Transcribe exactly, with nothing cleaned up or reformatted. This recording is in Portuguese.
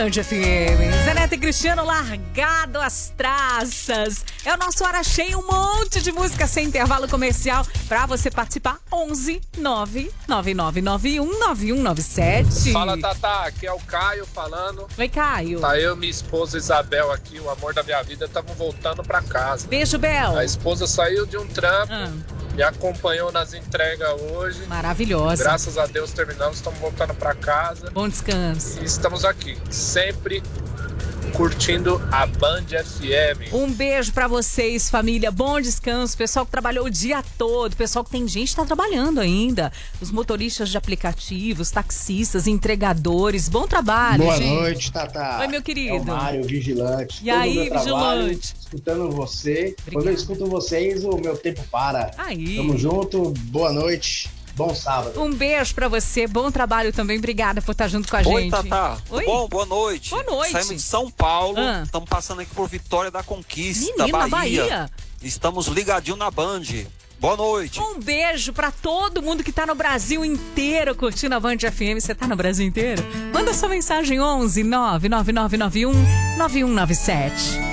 Band F M. Zé Neto e Cristiano largado as traças. É o nosso Hora Cheia, um monte de música sem intervalo comercial pra você participar. onze nove nove nove nove um nove um nove sete. Fala, Tatá, aqui é o Caio falando. Oi, Caio. Tá eu e minha esposa Isabel aqui, o amor da minha vida, estamos voltando pra casa. Beijo, Bel. A esposa saiu de um trampo, Ah. me acompanhou nas entregas hoje. Maravilhosa. Graças a Deus terminamos, estamos voltando pra casa. Bom descanso. E estamos aqui, sempre curtindo a Band F M. Um beijo pra vocês, família. Bom descanso. Pessoal que trabalhou o dia todo. Pessoal que tem gente que tá trabalhando ainda. Os motoristas de aplicativos, taxistas, entregadores. Bom trabalho, Boa gente. noite, Tatá. Oi, meu querido. É o Mário, vigilante. E Todo aí, meu trabalho, vigilante? escutando você. Obrigada. Quando eu escuto vocês, o meu tempo para. Aí. Tamo junto, boa noite, bom sábado. Um beijo pra você. Bom trabalho também. Obrigada por estar junto com a Oi, gente. Tatá. Oi. Bom, boa noite. Boa noite. Saímos de São Paulo, Ah. estamos passando aqui por Vitória da Conquista, Menina, Bahia. Bahia. Estamos ligadinho na Band. Boa noite. Um beijo pra todo mundo que tá no Brasil inteiro curtindo a Band F M. Você tá no Brasil inteiro? Manda sua mensagem onze nove nove nove nove um nove um nove sete.